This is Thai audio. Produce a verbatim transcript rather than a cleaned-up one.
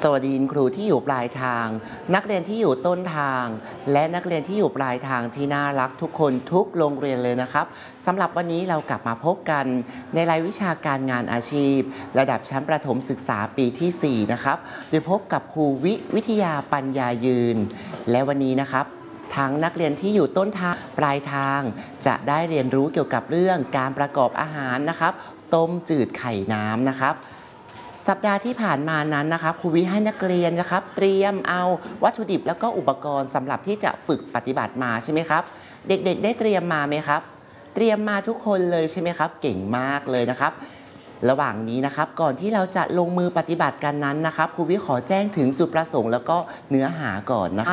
สวัสดีครูที่อยู่ปลายทางนักเรียนที่อยู่ต้นทางและนักเรียนที่อยู่ปลายทางที่น่ารักทุกคนทุกโรงเรียนเลยนะครับสำหรับวันนี้เรากลับมาพบกันในรายวิชาการงานอาชีพระดับชั้นประถมศึกษาปีที่สี่นะครับโดยพบกับครูวิวิทยาปัญญายืนและวันนี้นะครับทั้งนักเรียนที่อยู่ต้นทางปลายทางจะได้เรียนรู้เกี่ยวกับเรื่องการประกอบอาหารนะครับต้มจืดไข่น้ำนะครับสัปดาห์ที่ผ่านมานั้นนะครับครูวิให้นักเรียนนะครับเตรียมเอาวัตถุดิบแล้วก็อุปกรณ์สำหรับที่จะฝึกปฏิบัติมาใช่ไหมครับเด็กๆได้เตรียมมาไหมครับเตรียมมาทุกคนเลยใช่ไหมครับเก่งมากเลยนะครับระหว่างนี้นะครับก่อนที่เราจะลงมือปฏิบัติกันนั้นนะครับครูวิขอแจ้งถึงจุดประสงค์แล้วก็เนื้อหาก่อนนะครับ